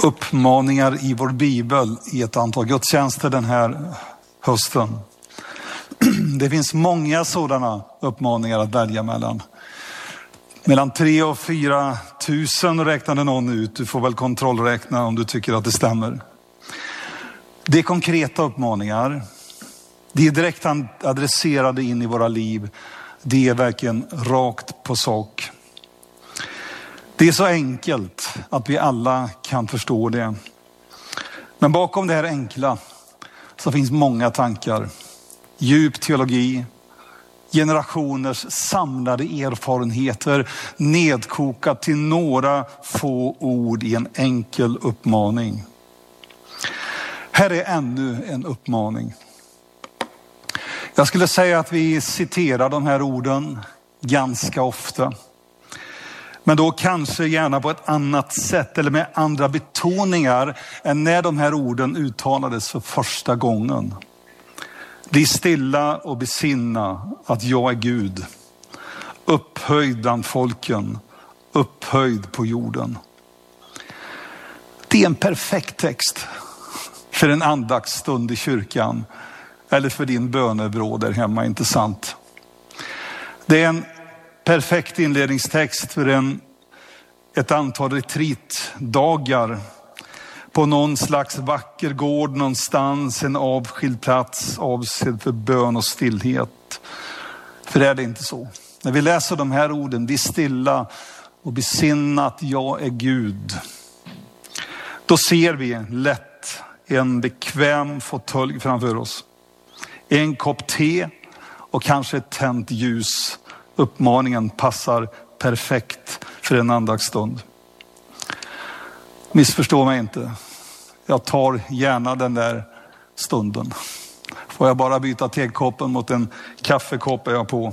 uppmaningar i vår bibel i ett antal gudstjänster den här hösten. Det finns många sådana uppmaningar att välja mellan. Mellan 3 och 4 tusen räknade någon ut. Du får väl kontrollräkna om du tycker att det stämmer. Det är konkreta uppmaningar. Det är direkt adresserade in i våra liv. Det är verkligen rakt på sak. Det är så enkelt att vi alla kan förstå det. Men bakom det här enkla så finns många tankar. Djup teologi, generationers samlade erfarenheter nedkokat till några få ord i en enkel uppmaning. Här är ännu en uppmaning. Jag skulle säga att vi citerar de här orden ganska ofta. Men då kanske gärna på ett annat sätt eller med andra betoningar än när de här orden uttalades för första gången. Bli stilla och besinna att jag är Gud, upphöjd bland folken, upphöjd på jorden. Det är en perfekt text för en andaktsstund i kyrkan eller för din bönevrå där hemma, inte sant? Det är en perfekt inledningstext för ett antal retreatdagar på någon slags vacker gård någonstans, en avskild plats avsedd för bön och stillhet. För är det inte så? När vi läser de här orden, bli stilla och besinna att jag är Gud, då ser vi lätt en bekväm fåtölj framför oss. En kopp te och kanske ett tänt ljus. Uppmaningen passar perfekt för en andaktsstund. Missförstå mig inte. Jag tar gärna den där stunden. Får jag bara byta tekoppen mot en kaffekopp är jag på.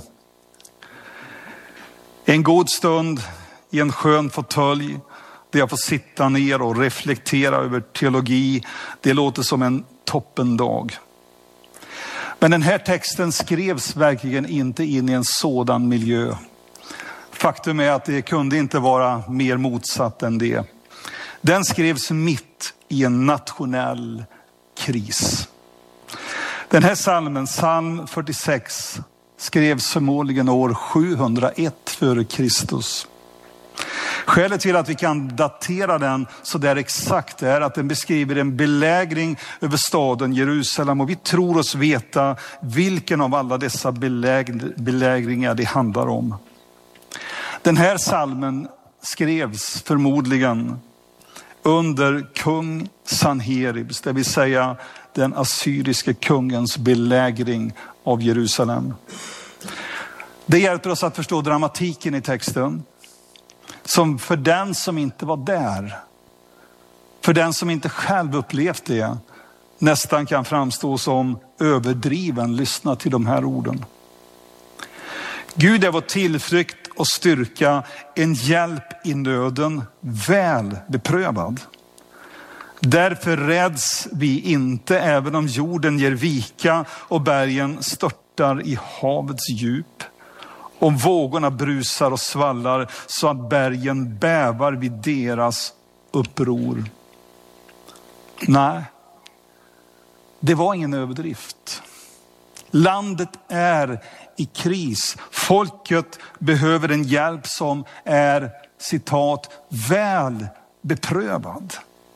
En god stund i en skön fåtölj där jag får sitta ner och reflektera över teologi. Det låter som en toppendag. Men den här texten skrevs verkligen inte in i en sådan miljö. Faktum är att det kunde inte vara mer motsatt än det. Den skrevs mitt i en nationell kris. Den här salmen, psalm 46, skrevs förmodligen år 701 före Kristus. Skälet till att vi kan datera den så där exakt är att den beskriver en belägring över staden Jerusalem, och vi tror oss veta vilken av alla dessa belägringar det handlar om. Den här salmen skrevs förmodligen under kung Sanheribs, det vill säga den assyriske kungens belägring av Jerusalem. Det hjälper oss att förstå dramatiken i texten, som för den som inte var där, för den som inte själv upplevt det, nästan kan framstå som överdriven. Lyssna till de här orden. Gud är vår tillflykt och styrka, en hjälp i nöden, väl beprövad. Därför räds vi inte, även om jorden ger vika och bergen störtar i havets djup. Om vågorna brusar och svallar så att bergen bävar vid deras uppror. Nej, det var ingen överdrift. Landet är i kris. Folket behöver en hjälp som är, citat, väl beprövad.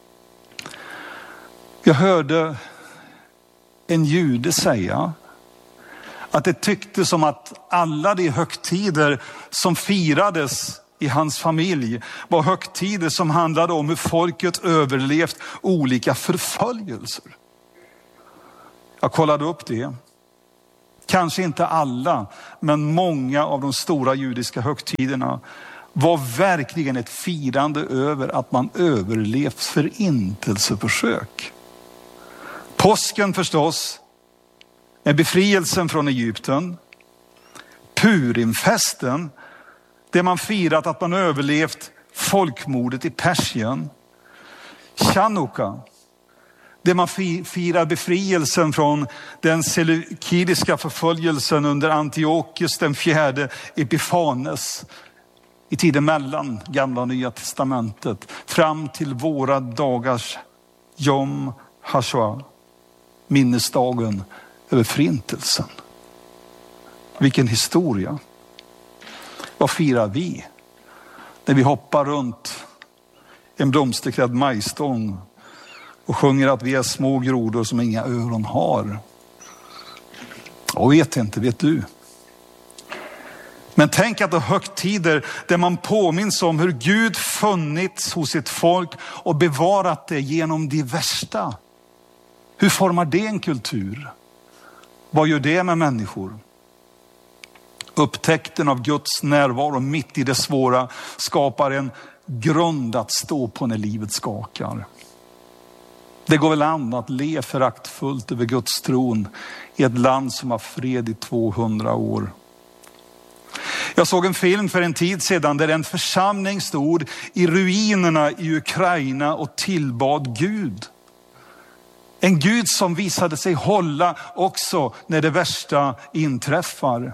Jag hörde en jude säga att det tycktes som att alla de högtider som firades i hans familj var högtider som handlade om hur folket överlevt olika förföljelser. Jag kollade upp det. Kanske inte alla, men många av de stora judiska högtiderna var verkligen ett firande över att man överlevt förintelseförsök. Påsken förstås, är befrielsen från Egypten. Purimfesten, där man firat att man överlevt folkmordet i Persien. Chanukka, där man firar befrielsen från den seleukidiska förföljelsen under Antiochus den fjärde Epiphanes i tiden mellan Gamla och Nya testamentet fram till våra dagars Yom HaShoah, minnesdagen över förintelsen. Vilken historia. Vad firar vi när vi hoppar runt en blomsterklädd majstång och sjunger att vi är små grodor som inga öron har? Jag vet inte, vet du? Men tänk att det är högtider där man påminns om hur Gud funnits hos sitt folk och bevarat det genom de värsta. Hur formar det en kultur? Vad gör det med människor? Upptäckten av Guds närvaro mitt i det svåra skapar en grund att stå på när livet skakar. Det går väl an att le föraktfullt över Guds tron i ett land som har fred i 200 år. Jag såg en film för en tid sedan där en församling stod i ruinerna i Ukraina och tillbad Gud. En Gud som visade sig hålla också när det värsta inträffar.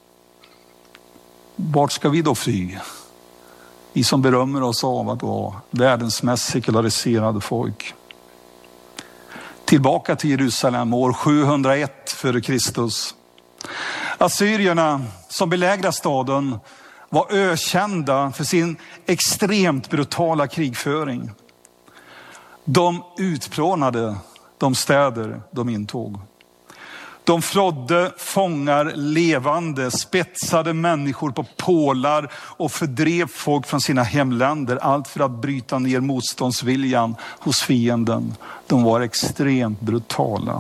Vart ska vi då fly? Vi som berömmer oss av att vara världens mest sekulariserade folk. Tillbaka till Jerusalem år 701 före Kristus. Assyrierna som belägrade staden var ökända för sin extremt brutala krigföring. De utplånade de städer de intog. De flodde fångar levande, spetsade människor på pålar och fördrev folk från sina hemländer. Allt för att bryta ner motståndsviljan hos fienden. De var extremt brutala.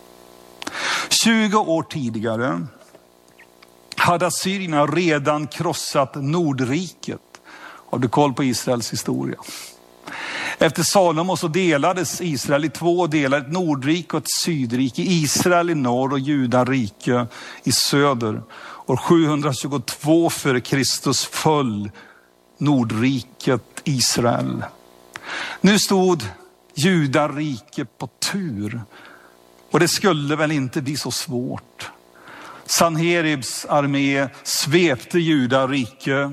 20 år tidigare hade assyrierna redan krossat Nordriket. Har du koll på Israels historia? Efter Salomo så delades Israel i 2 delar, ett Nordrike och ett Sydrike. Israel i norr och Judarike i söder. År 722 före Kristus föll Nordriket Israel. Nu stod Judarike på tur. Och det skulle väl inte bli så svårt. Sanheribs armé svepte Judarike.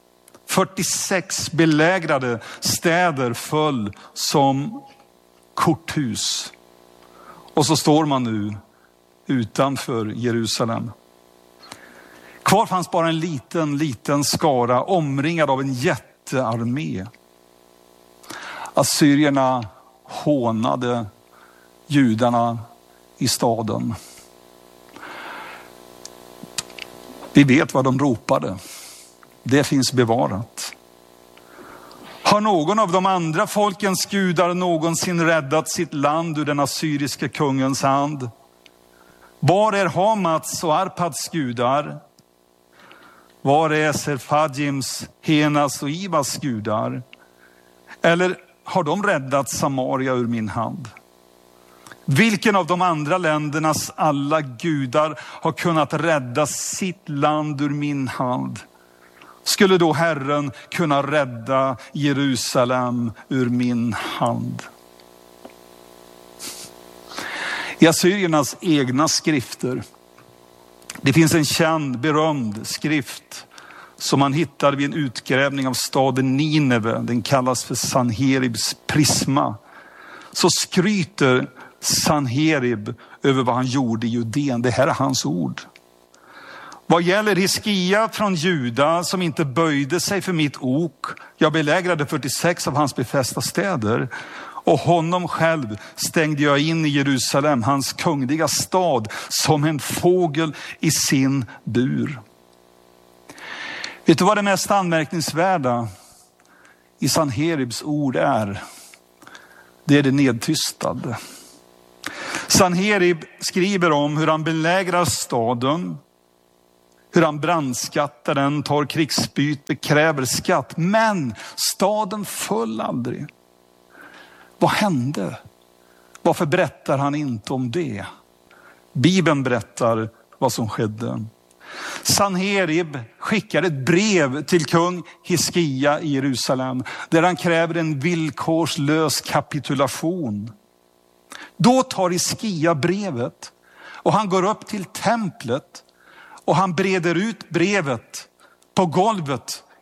46 belägrade städer föll som korthus. Och så står man nu utanför Jerusalem. Kvar fanns bara en liten skara omringad av en jättearmé. Assyrierna hånade judarna i staden. Vi vet vad de ropade. Det finns bevarat. Har någon av de andra folkens gudar någonsin räddat sitt land ur den assyriska kungens hand? Var är Hamats och Arpads gudar? Var är Serfajims, Henas och Ibas gudar? Eller har de räddat Samaria ur min hand? Vilken av de andra ländernas alla gudar har kunnat rädda sitt land ur min hand? Skulle då Herren kunna rädda Jerusalem ur min hand? I assyriernas egna skrifter. Det finns en känd, berömd skrift som man hittar vid en utgrävning av staden Nineve. Den kallas för Sanheribs prisma. Så skryter Sanherib över vad han gjorde i Judén. Det här är hans ord. Vad gäller Hiskia från Juda som inte böjde sig för mitt ok. Jag belägrade 46 av hans befästa städer. Och honom själv stängde jag in i Jerusalem, hans kungliga stad, som en fågel i sin bur. Vet du vad det mest anmärkningsvärda i Sanheribs ord är? Det är det nedtystade. Sanherib skriver om hur han belägrar staden, hur han brandskattar den, tar krigsbyte, kräver skatt. Men staden föll aldrig. Vad hände? Varför berättar han inte om det? Bibeln berättar vad som skedde. Sanherib skickar ett brev till kung Hiskia i Jerusalem där han kräver en villkorslös kapitulation. Då tar Hiskia brevet och han går upp till templet och han breder ut brevet på golvet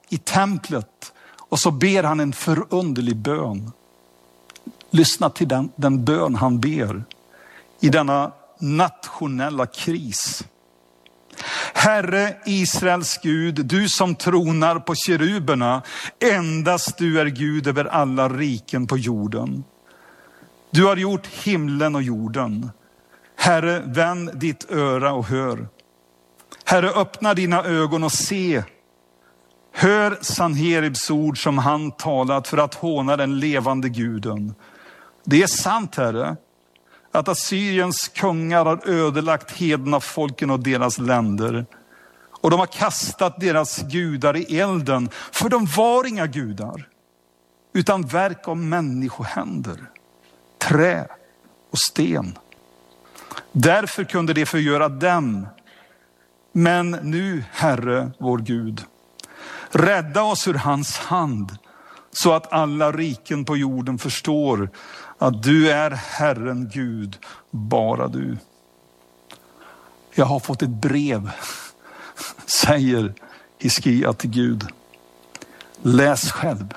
i templet och så ber han en förunderlig bön. Lyssna till den bön han ber i denna nationella kris. Herre Israels Gud, du som tronar på keruberna, endast du är Gud över alla riken på jorden. Du har gjort himlen och jorden. Herre, vänd ditt öra och hör. Herre, öppna dina ögon och se. Hör Sanheribs ord som han talat för att håna den levande guden. Det är sant, Herre, att Assyriens kungar har ödelagt hedna folken och deras länder. Och de har kastat deras gudar i elden, för de var inga gudar, utan verk av människohänder, trä och sten. Därför kunde det förgöra dem. Men nu, Herre, vår Gud, rädda oss ur hans hand, så att alla riken på jorden förstår att du är Herren Gud, bara du. Jag har fått ett brev, säger Hiskia till Gud. Läs själv.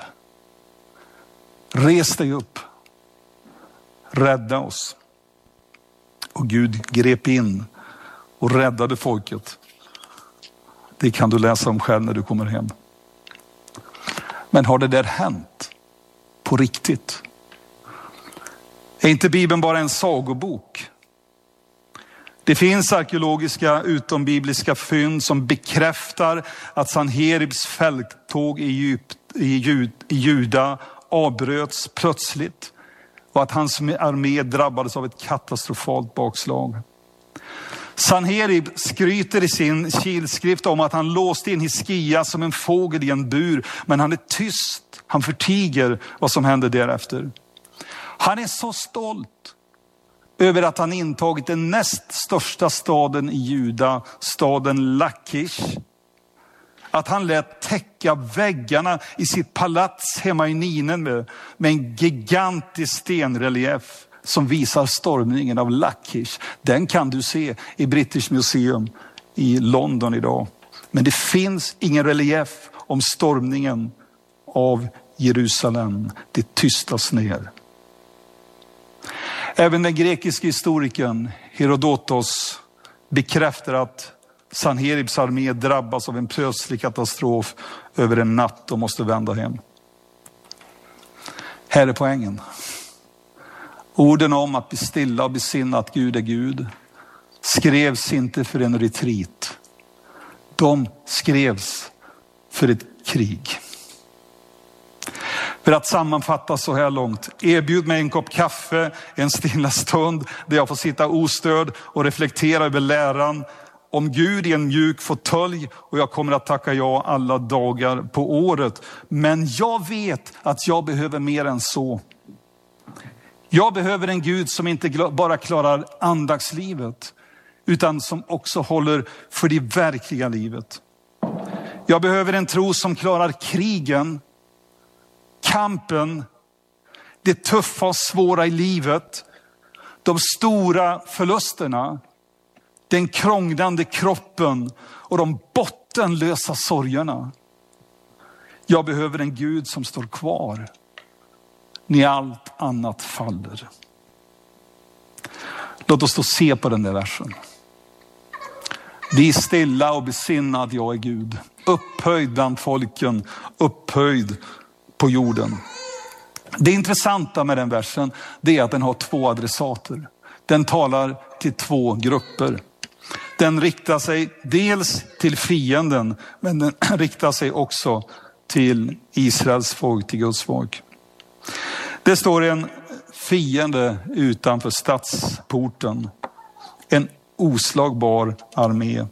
Res dig upp. Rädda oss. Och Gud grep in och räddade folket. Det kan du läsa om själv när du kommer hem. Men har det där hänt på riktigt? Är inte Bibeln bara en sagobok? Det finns arkeologiska utombibliska fynd som bekräftar att Sanheribs fälttåg i Juda avbröts plötsligt och att hans armé drabbades av ett katastrofalt bakslag. Sanherib skryter i sin kilskrift om att han låste in Hiskia som en fågel i en bur, men han är tyst. Han förtiger vad som hände därefter. Han är så stolt över att han intagit den näst största staden i Juda, staden Lakish, att han lät täcka väggarna i sitt palats hemma i Ninen med en gigantisk stenrelief som visar stormningen av Lakish. Den kan du se i British Museum i London idag. Men det finns ingen relief om stormningen av Jerusalem. Det tystas ner. Även den grekiska historikern Herodotos bekräftar att Sanheribs armé drabbas av en plötslig katastrof över en natt och måste vända hem. Här är poängen. Orden om att bli stilla och besinna att Gud är Gud skrevs inte för en retreat. De skrevs för ett krig. För att sammanfatta så här långt: erbjud mig en kopp kaffe, en stilla stund där jag får sitta ostörd och reflektera över läran om Gud i en mjuk fåtölj, och jag kommer att tacka ja alla dagar på året. Men jag vet att jag behöver mer än så. Jag behöver en Gud som inte bara klarar andagslivet, utan som också håller för det verkliga livet. Jag behöver en tro som klarar krigen, kampen, det tuffa och svåra i livet, de stora förlusterna, den krånglande kroppen och de bottenlösa sorgerna. Jag behöver en Gud som står kvar när allt annat faller. Låt oss då se på den där versen. Bli stilla och besinna att jag är Gud. Upphöjd bland folken, upphöjd på jorden. Det intressanta med den versen, det är att den har två adressater. Den talar till två grupper. Den riktar sig dels till fienden, men den riktar sig också till Israels folk, till Guds folk. Det står en fiende utanför stadsporten. En oslagbar armé.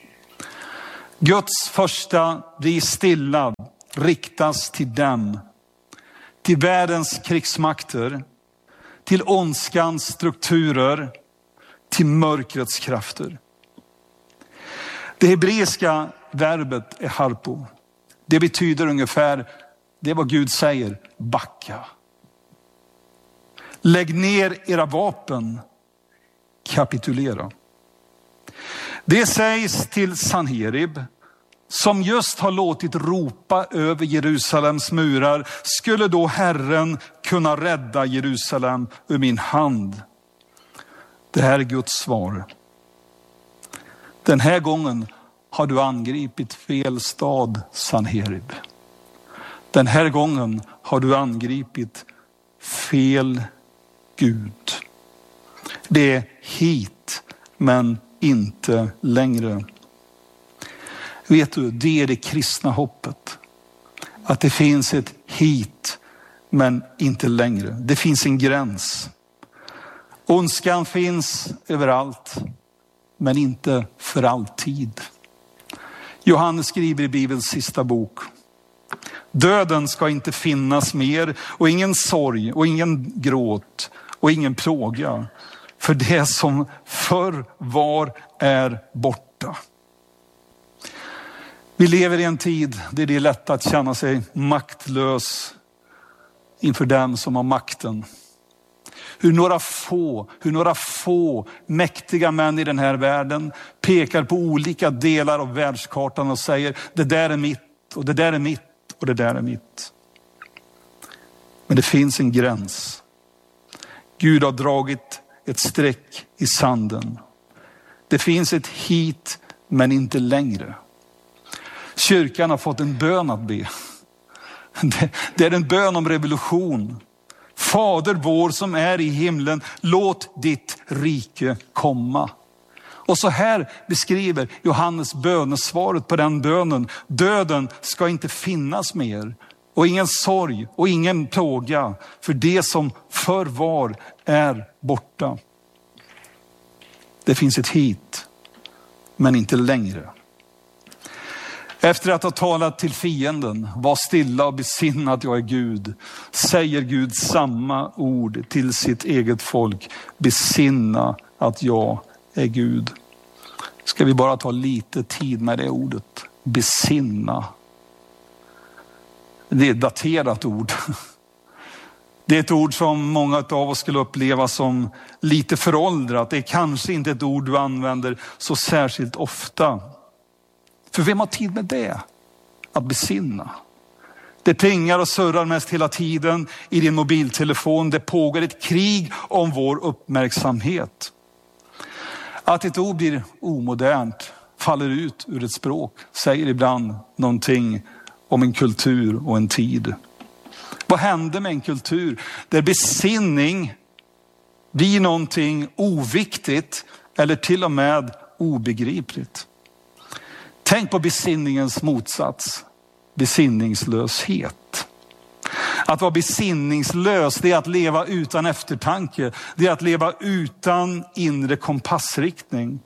Guds första bli stilla riktas till dem. Till världens krigsmakter. Till ondskans strukturer. Till mörkrets krafter. Det hebreiska verbet är harpo. Det betyder ungefär, det är vad Gud säger, backa. Lägg ner era vapen, kapitulera. Det sägs till Sanherib som just har låtit ropa över Jerusalems murar, skulle då Herren kunna rädda Jerusalem ur min hand? Det här är Guds svar. Den här gången har du angripit fel stad, Sanherib. Den här gången har du angripit fel Gud. Det är hit, men inte längre. Vet du, det är det kristna hoppet. Att det finns ett hit, men inte längre. Det finns en gräns. Ondskan finns överallt, men inte för alltid. Johannes skriver i Bibelns sista bok: döden ska inte finnas mer, och ingen sorg och ingen gråt och ingen plåga, för det som förr var är borta. Vi lever i en tid där det är lätt att känna sig maktlös inför dem som har makten. Hur några få mäktiga män i den här världen pekar på olika delar av världskartan och säger: det där är mitt, och det där är mitt, och det där är mitt. Men det finns en gräns. Gud har dragit ett streck i sanden. Det finns ett hit, men inte längre. Kyrkan har fått en bön att be. Det är en bön om revolution. Fader vår som är i himlen, låt ditt rike komma. Och så här beskriver Johannes bönesvaret på den bönen: döden ska inte finnas mer, och ingen sorg och ingen plåga, för det som förr var är borta. Det finns ett hit, men inte längre. Efter att ha talat till fienden: var stilla och besinna att jag är Gud, säger Gud samma ord till sitt eget folk: besinna att jag är Gud. Ska vi bara ta lite tid med det ordet, besinna. Det är ett daterat ord. Det är ett ord som många av oss skulle uppleva som lite föråldrat. Det är kanske inte ett ord du använder så särskilt ofta. För vem har tid med det? Att besinna. Det plingar och surrar mest hela tiden i din mobiltelefon. Det pågår ett krig om vår uppmärksamhet. Att ett ord blir omodernt, faller ut ur ett språk, säger ibland någonting om en kultur och en tid. Vad händer med en kultur där besinning blir någonting oviktigt eller till och med obegripligt? Tänk på besinningens motsats, besinningslöshet. Att vara besinningslös, det är att leva utan eftertanke. Det är att leva utan inre kompassriktning.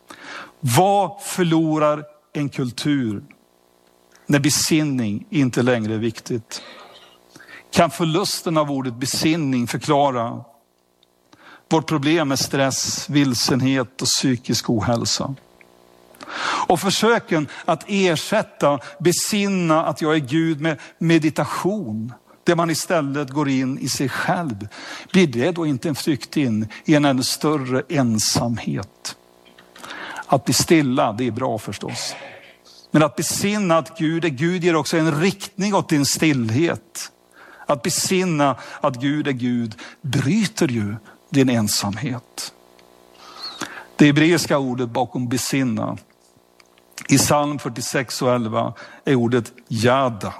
Vad förlorar en kultur när besinning inte längre är viktigt? Kan förlusten av ordet besinning förklara vårt problem med stress, vilsenhet och psykisk ohälsa? Och försöken att ersätta besinna att jag är Gud med meditation, där man istället går in i sig själv, blir det då inte en flykt in i en ännu större ensamhet? Att bli stilla, det är bra förstås. Men att besinna att Gud är Gud ger också en riktning åt din stillhet. Att besinna att Gud är Gud bryter ju din ensamhet. Det hebreiska ordet bakom besinna i psalm 46 och 11 är ordet yada.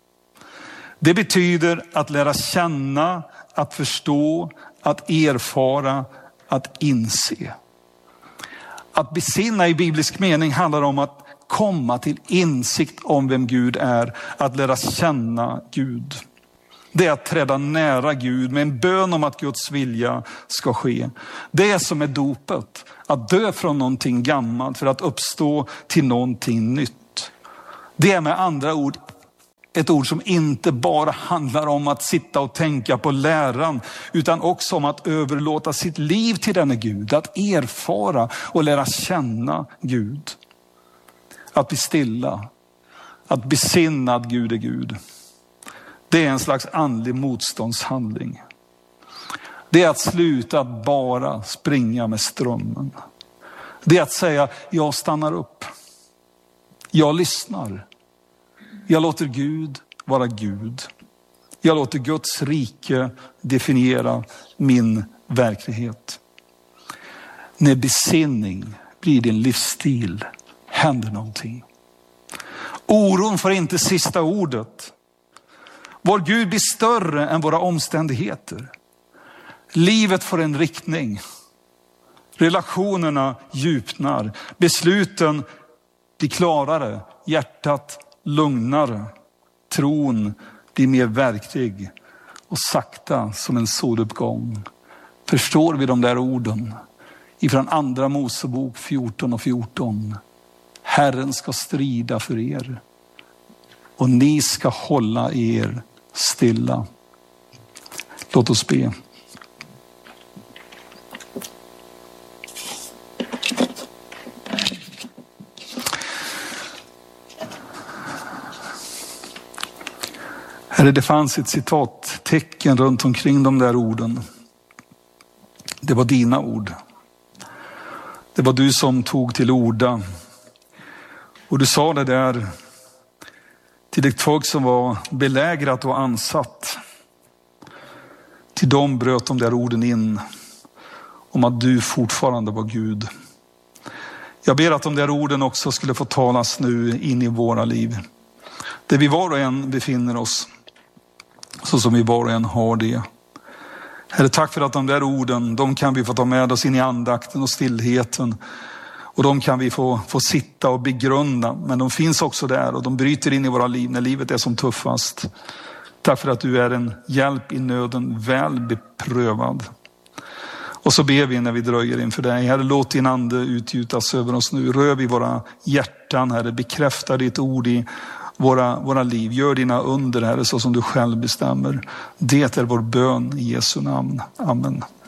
Det betyder att lära känna, att förstå, att erfara, att inse. Att besinna i biblisk mening handlar om att komma till insikt om vem Gud är, att lära känna Gud. Det är att träda nära Gud med en bön om att Guds vilja ska ske. Det är som är dopet, att dö från någonting gammalt för att uppstå till någonting nytt. Det är med andra ord ett ord som inte bara handlar om att sitta och tänka på läran, utan också om att överlåta sitt liv till denne Gud, att erfara och lära känna Gud. Att bli stilla, att besinna att Gud är Gud. Det är en slags andlig motståndshandling. Det är att sluta att bara springa med strömmen. Det är att säga, jag stannar upp. Jag lyssnar. Jag låter Gud vara Gud. Jag låter Guds rike definiera min verklighet. När besinning blir din livsstil händer någonting. Oron får inte sista ordet. Vår Gud blir större än våra omständigheter. Livet får en riktning. Relationerna djupnar. Besluten blir klarare. Hjärtat lugnare. Tron blir mer verklig. Och sakta som en soluppgång förstår vi de där orden ifrån andra Mosebok 14:14. Herren ska strida för er och ni ska hålla er stilla. Låt oss be. Herre, det fanns ett citattecken runt omkring de där orden. Det var dina ord. Det var du som tog till orda. Och du sa det där till ett folk som var belägrat och ansatt. Till dem bröt de där orden in om att du fortfarande var Gud. Jag ber att de där orden också skulle få talas nu in i våra liv. Där vi var och en befinner oss. Så som vi var och en har det. Herre, tack för att de där orden, de kan vi få ta med oss in i andakten och stillheten. Och de kan vi få sitta och begrunda. Men de finns också där och de bryter in i våra liv när livet är som tuffast. Tack för att du är en hjälp i nöden, väl beprövad. Och så ber vi när vi dröjer inför dig. Herre, låt din ande utgjutas över oss nu. Rör vid våra hjärtan, Herre. Bekräfta ditt ord i våra liv. Gör dina under, Herre, så som du själv bestämmer. Det är vår bön i Jesu namn. Amen.